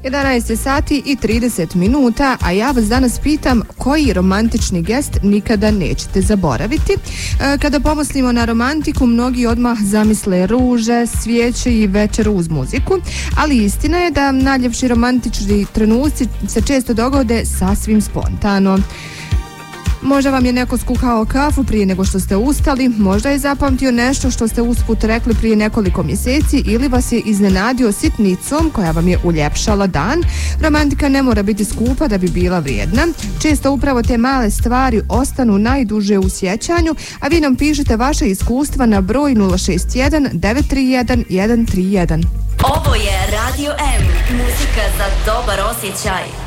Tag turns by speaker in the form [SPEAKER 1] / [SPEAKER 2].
[SPEAKER 1] 11 sati i 30 minuta, a ja vas danas pitam koji romantični gest nikada nećete zaboraviti. Kada pomislimo na romantiku, mnogi odmah zamisle ruže, svijeće i večeru uz muziku, ali istina je da najljepši romantični trenuci se često dogode sasvim spontano. Možda vam je neko skuhao kafu prije nego što ste ustali, možda je zapamtio nešto što ste usput rekli prije nekoliko mjeseci ili vas je iznenadio sitnicom koja vam je uljepšala dan. Romantika ne mora biti skupa da bi bila vrijedna. Često upravo te male stvari ostanu najduže u sjećanju, a vi nam pišete vaše iskustva na broj 061 931 131.
[SPEAKER 2] Ovo je Radio M, muzika za dobar osjećaj.